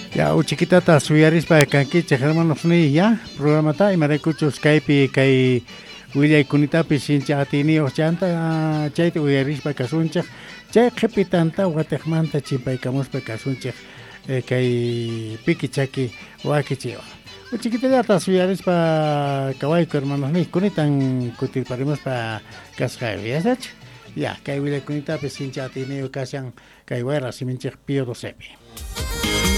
Ya chiquitata suyarispa kankichej hermanos ni ya programata imaraykuchus kaypi kay willay kunitapi sincha atini ochanta chayta uyarispa kasunchej chay qhipitanta watejmanta chimpaykamuspa kasunchej kay pikichaki wakichiwa chiquitata suyarispa kawayku hermanos ni kunitan kutirparimuspa kasqapi yasach ya kay willay kunitapi sincha atini kashan kay wayra siminchej Pío XII.